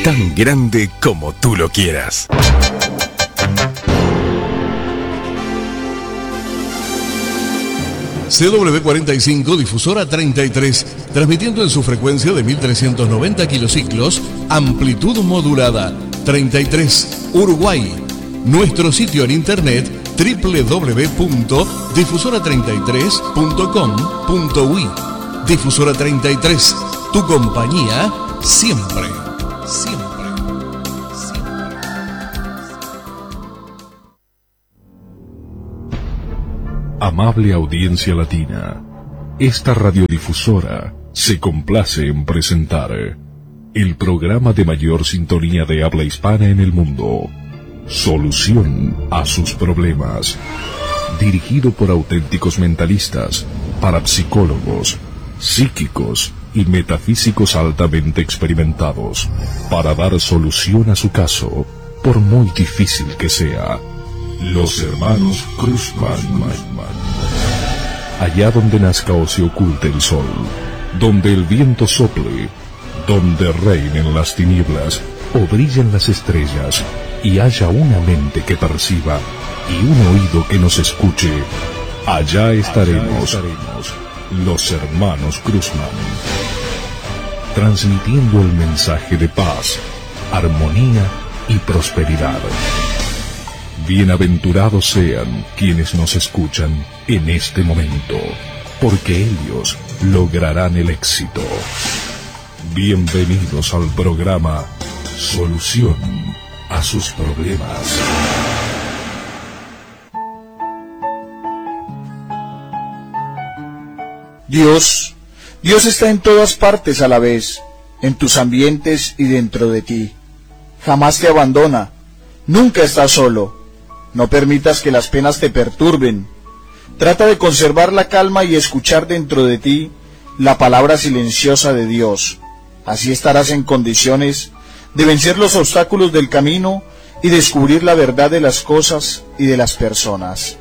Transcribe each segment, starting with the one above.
tan grande como tú lo quieras. CW45, difusora 33, transmitiendo en su frecuencia de 1390 kilociclos, amplitud modulada, 33, Uruguay. Nuestro sitio en internet www.difusora33.com.uy. Difusora 33, tu compañía siempre, siempre. Amable audiencia latina, esta radiodifusora se complace en presentar el programa de mayor sintonía de habla hispana en el mundo, Solución a sus problemas, dirigido por auténticos mentalistas, parapsicólogos, psíquicos y metafísicos altamente experimentados, para dar solución a su caso, por muy difícil que sea. Los hermanos Cruzman. Allá donde nazca o se oculte el sol, donde el viento sople, donde reinen las tinieblas o brillen las estrellas, y haya una mente que perciba y un oído que nos escuche, allá estaremos, los hermanos Cruzman, transmitiendo el mensaje de paz, armonía y prosperidad. Bienaventurados sean quienes nos escuchan en este momento, porque ellos lograrán el éxito. Bienvenidos al programa Solución a sus problemas. Dios está en todas partes a la vez, en tus ambientes y dentro de ti. Jamás te abandona, nunca estás solo. No permitas que las penas te perturben. Trata de conservar la calma y escuchar dentro de ti la palabra silenciosa de Dios. Así estarás en condiciones de vencer los obstáculos del camino y descubrir la verdad de las cosas y de las personas.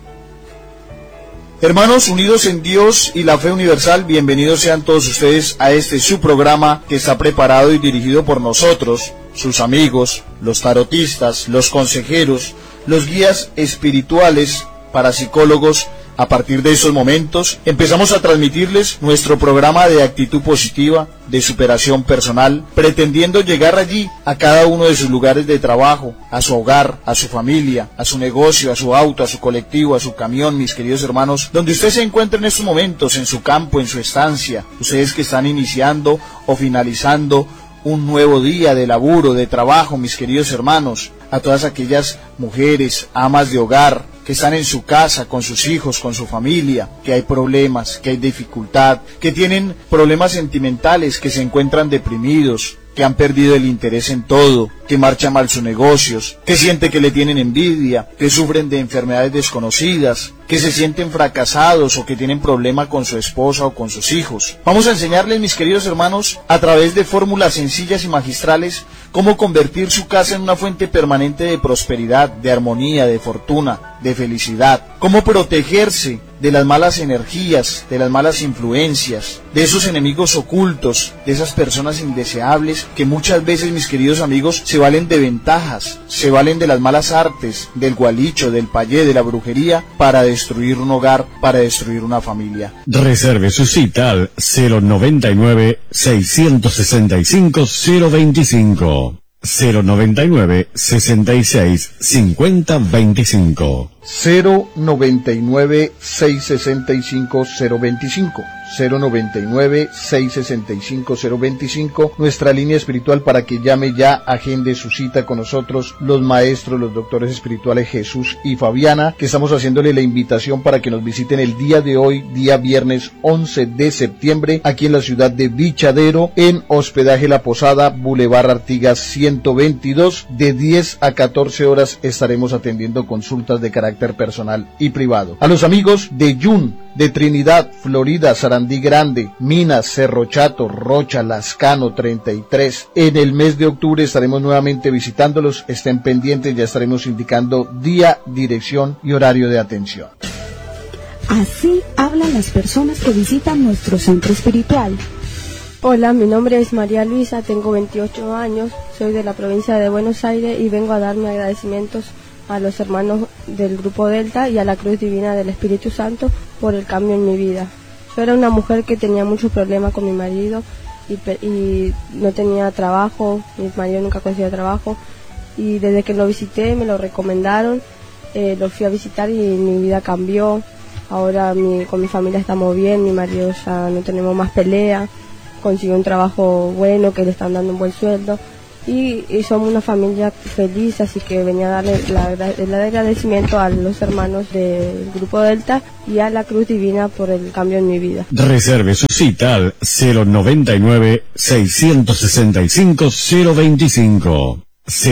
Hermanos unidos en Dios y la fe universal, bienvenidos sean todos ustedes a este su programa que está preparado y dirigido por nosotros, sus amigos, los tarotistas, los consejeros, los guías espirituales, parapsicólogos. A partir de estos momentos empezamos a transmitirles nuestro programa de actitud positiva, de superación personal, pretendiendo llegar allí a cada uno de sus lugares de trabajo, a su hogar, a su familia, a su negocio, a su auto, a su colectivo, a su camión, mis queridos hermanos, donde usted se encuentra en estos momentos, en su campo, en su estancia, ustedes que están iniciando o finalizando un nuevo día de laburo, de trabajo, mis queridos hermanos, a todas aquellas mujeres, amas de hogar, que están en su casa, con sus hijos, con su familia, que hay problemas, que hay dificultad, que tienen problemas sentimentales, que se encuentran deprimidos, que han perdido el interés en todo, que marchan mal sus negocios, que sienten que le tienen envidia, que sufren de enfermedades desconocidas, que se sienten fracasados o que tienen problema con su esposa o con sus hijos. Vamos a enseñarles, mis queridos hermanos, a través de fórmulas sencillas y magistrales, cómo convertir su casa en una fuente permanente de prosperidad, de armonía, de fortuna, de felicidad, cómo protegerse de las malas energías, de las malas influencias, de esos enemigos ocultos, de esas personas indeseables que muchas veces, mis queridos amigos, se valen de ventajas, se valen de las malas artes, del gualicho, del payé, de la brujería, para destruir un hogar, para destruir una familia. Reserve su cita al 099-665-025. 099-66-50-25. 099-665-025. 099-665-025, nuestra línea espiritual para que llame ya, agende su cita con nosotros, los maestros, los doctores espirituales Jesús y Fabiana, que estamos haciéndole la invitación para que nos visiten el día de hoy, día viernes 11 de septiembre, aquí en la ciudad de Bichadero, en Hospedaje La Posada, Boulevard Artigas 122, de 10 a 14 horas estaremos atendiendo consultas de carácter personal y privado. A los amigos de Yun, de Trinidad, Florida, Sarandí Grande, Minas, Cerro Chato, Rocha, Lascano 33. En el mes de octubre estaremos nuevamente visitándolos. Estén pendientes, ya estaremos indicando día, dirección y horario de atención. Así hablan las personas que visitan nuestro centro espiritual. Hola, mi nombre es María Luisa, tengo 28 años, soy de la provincia de Buenos Aires y vengo a dar mis agradecimientos a los hermanos del Grupo Delta y a la Cruz Divina del Espíritu Santo por el cambio en mi vida. Yo era una mujer que tenía muchos problemas con mi marido y no tenía trabajo, mi marido nunca conseguía trabajo, y desde que lo visité me lo recomendaron, lo fui a visitar y mi vida cambió. Ahora con mi familia estamos bien, mi marido ya no tenemos más pelea, consiguió un trabajo bueno, que le están dando un buen sueldo y somos una familia feliz, así que venía a darle el agradecimiento a los hermanos del Grupo Delta y a la Cruz Divina por el cambio en mi vida. Reserve su cita al 099-665-025.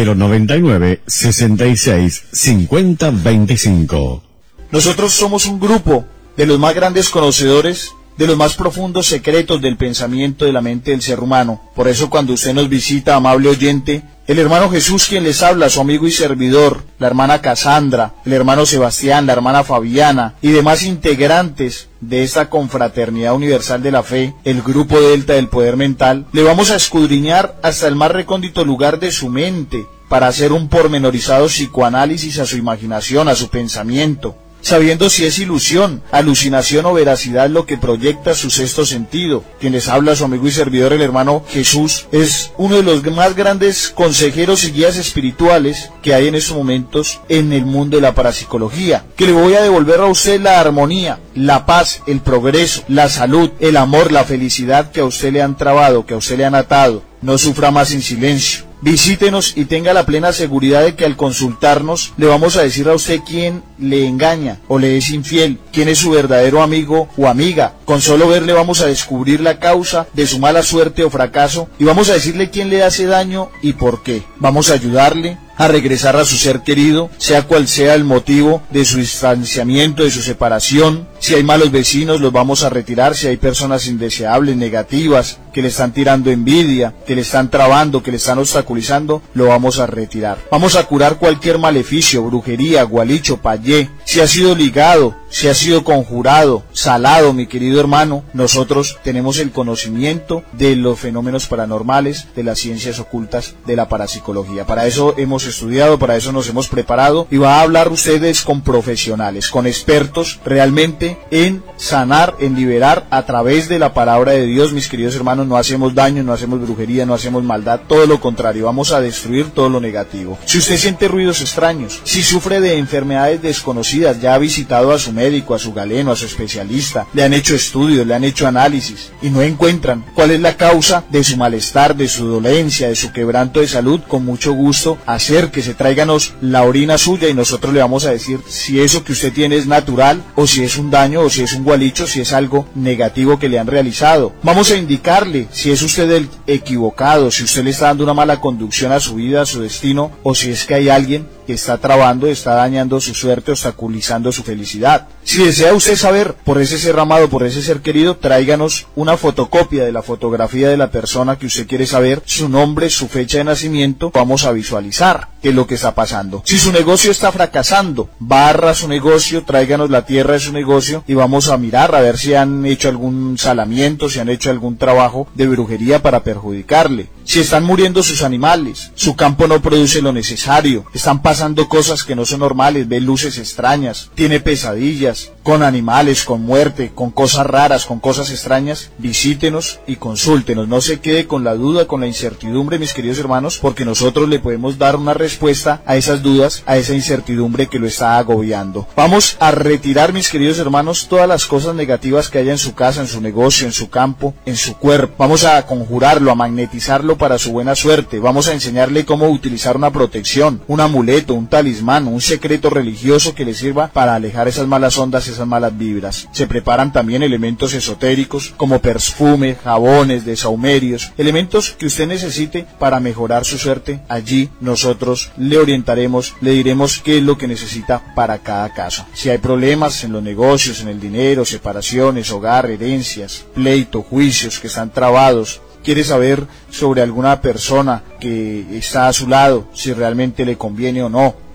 099-66-50-25. Nosotros somos un grupo de los más grandes conocedores de los más profundos secretos del pensamiento de la mente del ser humano. Por eso cuando usted nos visita, amable oyente, el hermano Jesús quien les habla, su amigo y servidor, la hermana Casandra, el hermano Sebastián, la hermana Fabiana y demás integrantes de esta confraternidad universal de la fe, el Grupo Delta del Poder Mental, le vamos a escudriñar hasta el más recóndito lugar de su mente para hacer un pormenorizado psicoanálisis a su imaginación, a su pensamiento, sabiendo si es ilusión, alucinación o veracidad lo que proyecta su sexto sentido. Quien les habla, su amigo y servidor, el hermano Jesús, es uno de los más grandes consejeros y guías espirituales que hay en estos momentos en el mundo de la parapsicología, que le voy a devolver a usted la armonía, la paz, el progreso, la salud, el amor, la felicidad que a usted le han trabado, que a usted le han atado. No sufra más en silencio. Visítenos y tenga la plena seguridad de que al consultarnos le vamos a decir a usted quién le engaña o le es infiel, quién es su verdadero amigo o amiga. Con solo verle vamos a descubrir la causa de su mala suerte o fracaso y vamos a decirle quién le hace daño y por qué. Vamos a ayudarle a regresar a su ser querido, sea cual sea el motivo de su distanciamiento, de su separación. Si hay malos vecinos, los vamos a retirar. Si hay personas indeseables, negativas, que le están tirando envidia, que le están trabando, que le están obstaculizando, lo vamos a retirar. Vamos a curar cualquier maleficio, brujería, gualicho, payé. Si ha sido ligado, si ha sido conjurado, salado, mi querido hermano, nosotros tenemos el conocimiento de los fenómenos paranormales, de las ciencias ocultas, de la parapsicología. Para eso hemos estudiado, para eso nos hemos preparado y va a hablar ustedes con profesionales, con expertos realmente en sanar, en liberar a través de la palabra de Dios. Mis queridos hermanos, no hacemos daño, no hacemos brujería, no hacemos maldad, todo lo contrario, vamos a destruir todo lo negativo. Si usted siente ruidos extraños, si sufre de enfermedades desconocidas, ya ha visitado a su médico, a su galeno, a su especialista, le han hecho estudios, le han hecho análisis y no encuentran cuál es la causa de su malestar, de su dolencia, de su quebranto de salud, con mucho gusto acérquese, tráiganos la orina suya y nosotros le vamos a decir si eso que usted tiene es natural o si es un daño o si es un gualicho, si es algo negativo que le han realizado. Vamos a indicarle si es usted el equivocado, si usted le está dando una mala conducción a su vida, a su destino, o si es que hay alguien que está trabando, está dañando su suerte, obstaculizando su felicidad. Si desea usted saber por ese ser amado, por ese ser querido, tráiganos una fotocopia de la fotografía de la persona que usted quiere saber, su nombre, su fecha de nacimiento, vamos a visualizar qué es lo que está pasando. Si su negocio está fracasando, barra su negocio, tráiganos la tierra de su negocio y vamos a mirar a ver si han hecho algún salamiento, si han hecho algún trabajo de brujería para perjudicarle. Si están muriendo sus animales, su campo no produce lo necesario, están pasando cosas que no son normales, ve luces extrañas, tiene pesadillas con animales, con muerte, con cosas raras, con cosas extrañas, visítenos y consúltenos. No se quede con la duda, con la incertidumbre, mis queridos hermanos, porque nosotros le podemos dar una respuesta a esas dudas, a esa incertidumbre que lo está agobiando. Vamos a retirar, mis queridos hermanos, todas las cosas negativas que haya en su casa, en su negocio, en su campo, en su cuerpo. Vamos a conjurarlo, a magnetizarlo para su buena suerte. Vamos a enseñarle cómo utilizar una protección, un amuleto, un talismán, un secreto religioso que le sirva para alejar esas malas ondas, esas malas vibras. Se preparan también elementos esotéricos como perfumes, jabones, desahumerios, elementos que usted necesite para mejorar su suerte. Allí nosotros le orientaremos, le diremos qué es lo que necesita para cada caso. Si hay problemas en los negocios, en el dinero, separaciones, hogar, herencias, pleito, juicios que están trabados, quiere saber sobre alguna persona que está a su lado, si realmente le conviene o no,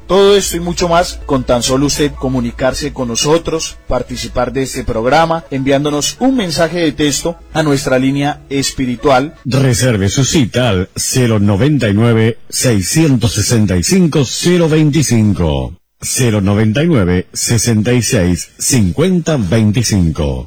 Todo esto y mucho más con tan solo usted comunicarse con nosotros, participar de este programa, enviándonos un mensaje de texto a nuestra línea espiritual. Reserve su cita al 099-665-025. 099-66-50-25.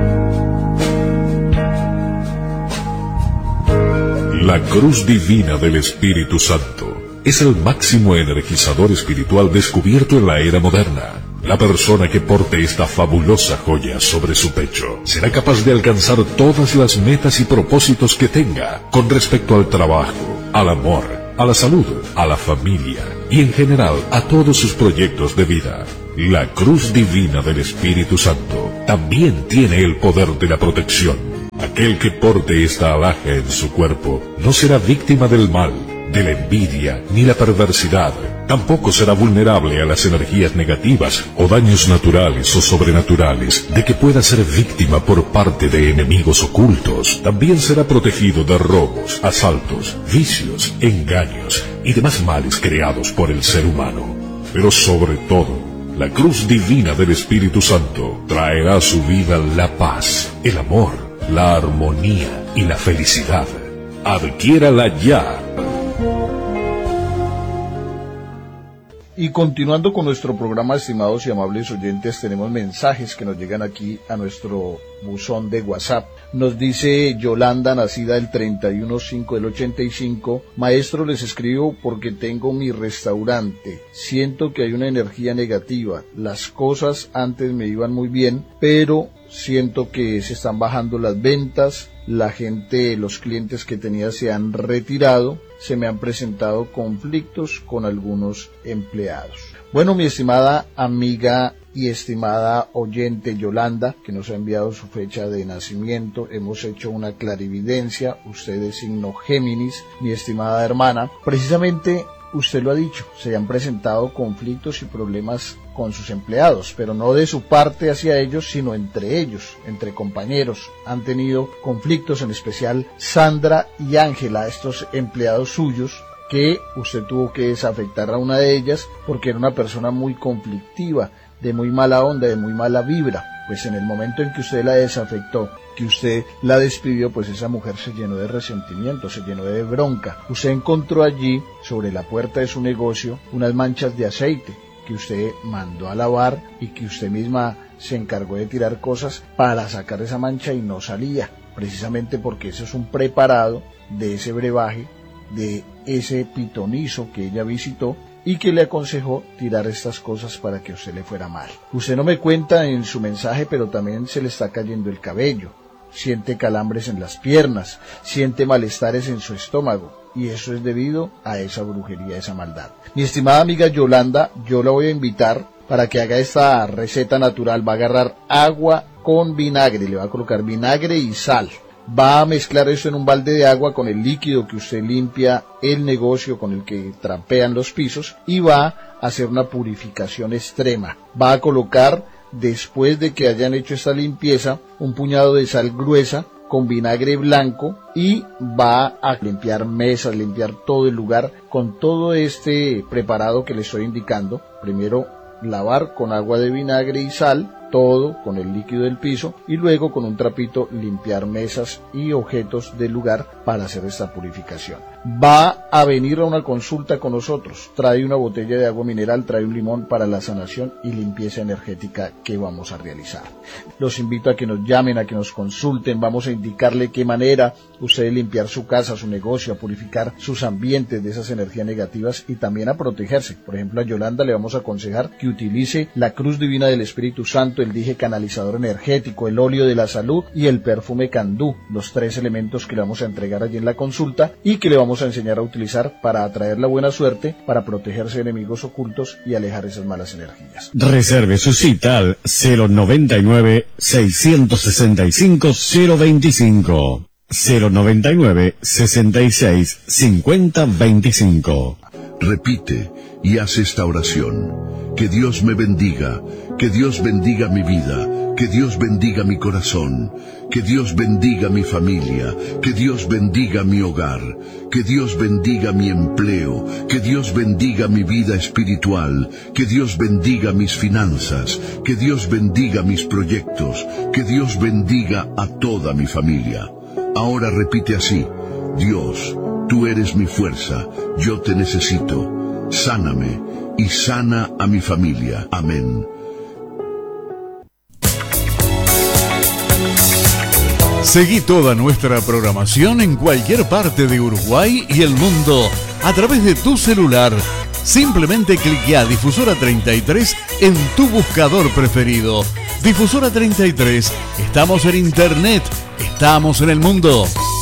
La cruz divina del Espíritu Santo es el máximo energizador espiritual descubierto en la era moderna. La persona que porte esta fabulosa joya sobre su pecho será capaz de alcanzar todas las metas y propósitos que tenga con respecto al trabajo, al amor, a la salud, a la familia y en general a todos sus proyectos de vida. La cruz divina del Espíritu Santo también tiene el poder de la protección. Aquel que porte esta alhaja en su cuerpo no será víctima del mal, de la envidia ni la perversidad. Tampoco será vulnerable a las energías negativas o daños naturales o sobrenaturales de que pueda ser víctima por parte de enemigos ocultos. También será protegido de robos, asaltos, vicios, engaños y demás males creados por el ser humano. Pero sobre todo, la cruz divina del Espíritu Santo traerá a su vida la paz, el amor, la armonía y la felicidad. Adquiérala ya. Y continuando con nuestro programa, estimados y amables oyentes, tenemos mensajes que nos llegan aquí a nuestro buzón de WhatsApp. Nos dice Yolanda, nacida el 31/5 del 85, maestro, les escribo porque tengo mi restaurante. Siento que hay una energía negativa. Las cosas antes me iban muy bien, pero siento que se están bajando las ventas. La gente, los clientes que tenía se han retirado, se me han presentado conflictos con algunos empleados. Bueno, mi estimada amiga y estimada oyente Yolanda, que nos ha enviado su fecha de nacimiento, hemos hecho una clarividencia, usted es signo Géminis, mi estimada hermana, precisamente usted lo ha dicho, se han presentado conflictos y problemas con sus empleados, pero no de su parte hacia ellos, sino entre ellos, entre compañeros. Han tenido conflictos, en especial Sandra y Ángela, estos empleados suyos, que usted tuvo que desafectar a una de ellas porque era una persona muy conflictiva, de muy mala onda, de muy mala vibra. Pues en el momento en que usted la desafectó, que usted la despidió, pues esa mujer se llenó de resentimiento, se llenó de bronca. Usted encontró allí, sobre la puerta de su negocio, unas manchas de aceite que usted mandó a lavar y que usted misma se encargó de tirar cosas para sacar esa mancha y no salía, precisamente porque eso es un preparado de ese brebaje, de ese pitonizo que ella visitó y que le aconsejó tirar estas cosas para que a usted le fuera mal. Usted no me cuenta en su mensaje, pero también se le está cayendo el cabello, siente calambres en las piernas, siente malestares en su estómago, y eso es debido a esa brujería, a esa maldad. Mi estimada amiga Yolanda, yo la voy a invitar para que haga esta receta natural. Va a agarrar agua con vinagre, le va a colocar vinagre y sal. Va a mezclar eso en un balde de agua con el líquido que usted limpia el negocio, con el que trapean los pisos, y va a hacer una purificación extrema. Va a colocar, después de que hayan hecho esta limpieza, un puñado de sal gruesa con vinagre blanco y va a limpiar mesas, limpiar todo el lugar con todo este preparado que le estoy indicando. Primero lavar con agua de vinagre y sal, todo con el líquido del piso, y luego con un trapito limpiar mesas y objetos del lugar para hacer esta purificación. Va a venir a una consulta con nosotros, trae una botella de agua mineral, trae un limón para la sanación y limpieza energética que vamos a realizar. Los invito a que nos llamen, a que nos consulten, vamos a indicarle qué manera usted limpiar su casa, su negocio, a purificar sus ambientes de esas energías negativas y también a protegerse. Por ejemplo, a Yolanda le vamos a aconsejar que utilice la cruz divina del Espíritu Santo, el dije canalizador energético, el óleo de la salud y el perfume candú, los 3 elementos que le vamos a entregar allí en la consulta y que le vamos a enseñar a utilizar para atraer la buena suerte, para protegerse de enemigos ocultos y alejar esas malas energías. Reserve su cita al 099-665-025. 099-66-50-25. Repite y haz esta oración. Que Dios me bendiga, que Dios bendiga mi vida, que Dios bendiga mi corazón, que Dios bendiga mi familia, que Dios bendiga mi hogar, que Dios bendiga mi empleo, que Dios bendiga mi vida espiritual, que Dios bendiga mis finanzas, que Dios bendiga mis proyectos, que Dios bendiga a toda mi familia. Ahora repite así: Dios, tú eres mi fuerza, yo te necesito, sáname y sana a mi familia. Amén. Seguí toda nuestra programación en cualquier parte de Uruguay y el mundo a través de tu celular. Simplemente cliquea Difusora 33 en tu buscador preferido. Difusora 33, estamos en internet, estamos en el mundo.